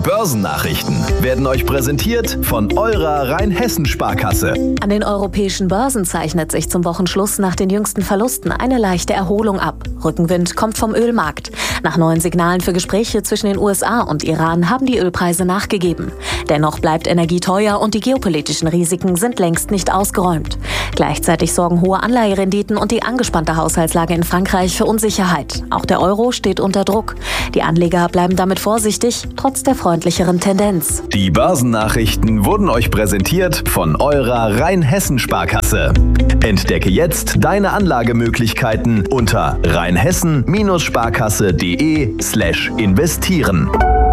Börsennachrichten werden euch präsentiert von eurer Rheinhessen-Sparkasse. An den europäischen Börsen zeichnet sich zum Wochenschluss nach den jüngsten Verlusten eine leichte Erholung ab. Rückenwind kommt vom Ölmarkt. Nach neuen Signalen für Gespräche zwischen den USA und Iran haben die Ölpreise nachgegeben. Dennoch bleibt Energie teuer und die geopolitischen Risiken sind längst nicht ausgeräumt. Gleichzeitig sorgen hohe Anleiherenditen und die angespannte Haushaltslage in Frankreich für Unsicherheit. Auch der Euro steht unter Druck. Die Anleger bleiben damit vorsichtig, trotz der freundlicheren Tendenz. Die Börsennachrichten wurden euch präsentiert von eurer Rheinhessen-Sparkasse. Entdecke jetzt deine Anlagemöglichkeiten unter rheinhessen-sparkasse.de/investieren.